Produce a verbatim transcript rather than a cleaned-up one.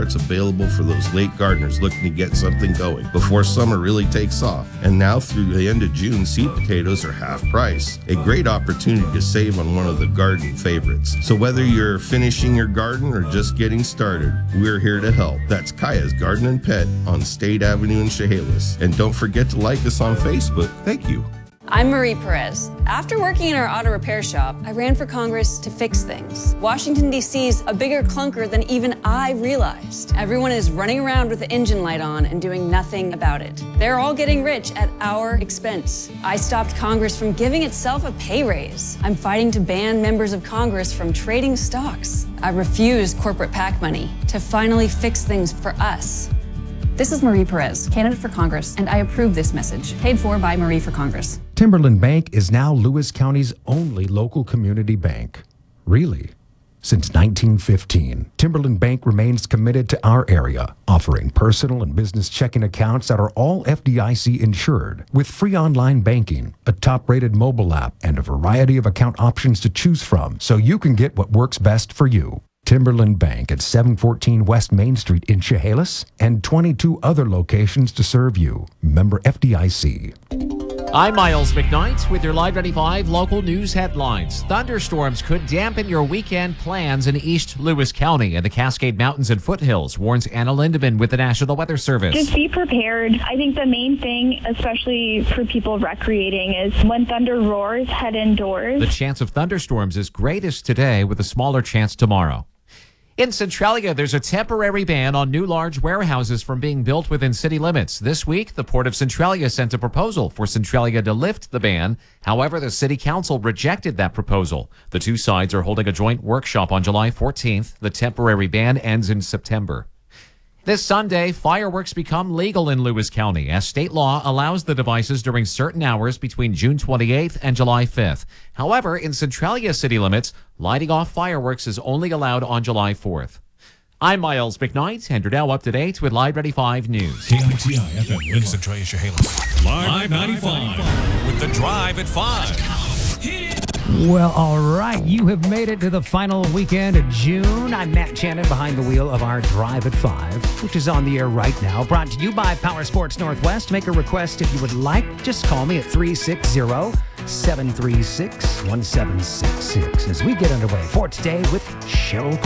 parts available for those late gardeners looking to get something going before summer really takes off. And now through the end of June, seed potatoes are half price. A great opportunity to save on one of the garden favorites. So whether you're finishing your garden or just getting started, we're here to help. That's Kaya's Garden and Pet on State Avenue in Chehalis. And don't forget to like us on Facebook. Thank you. I'm Marie Perez. After working in our auto repair shop, I ran for Congress to fix things. Washington, D C's a bigger clunker than even I realized. Everyone is running around with the engine light on and doing nothing about it. They're all getting rich at our expense. I stopped Congress from giving itself a pay raise. I'm fighting to ban members of Congress from trading stocks. I refuse corporate PAC money to finally fix things for us. This is Marie Perez, candidate for Congress, and I approve this message, paid for by Marie for Congress. Timberland Bank is now Lewis County's only local community bank. Really? Since nineteen fifteen, Timberland Bank remains committed to our area, offering personal and business checking accounts that are all F D I C insured, with free online banking, a top-rated mobile app, and a variety of account options to choose from, so you can get what works best for you. Timberland Bank at seven fourteen West Main Street in Chehalis, and twenty-two other locations to serve you. Member F D I C. I'm Miles McKnight with your Live ninety-five local news headlines. Thunderstorms could dampen your weekend plans in East Lewis County and the Cascade Mountains and foothills, warns Anna Lindeman with the National Weather Service. Just be prepared. I think the main thing, especially for people recreating, is when thunder roars, head indoors. The chance of thunderstorms is greatest today with a smaller chance tomorrow. In Centralia, there's a temporary ban on new large warehouses from being built within city limits. This week, the Port of Centralia sent a proposal for Centralia to lift the ban. However, the city council rejected that proposal. The two sides are holding a joint workshop on July fourteenth. The temporary ban ends in September. This Sunday, fireworks become legal in Lewis County as state law allows the devices during certain hours between June twenty-eighth and July fifth. However, in Centralia city limits, lighting off fireworks is only allowed on July fourth. I'm Miles McKnight, and you're now up to date with Live ninety-five News. K I T I F M in Centralia Chehalis. Live ninety-five with the Drive at five. Well, all right. You have made it to the final weekend of June. I'm Matt Shannon behind the wheel of our Drive at five, which is on the air right now. Brought to you by Power Sports Northwest. Make a request if you would like. Just call me at three six zero, seven three six, one seven six six as we get underway for today with Cheryl